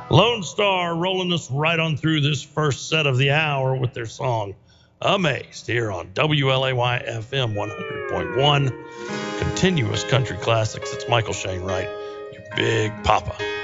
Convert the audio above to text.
Lone Star rolling us right on through this first set of the hour with their song Amazed here on WLAY FM 100.1. Continuous country classics. It's Michael Shane Wright, your big papa.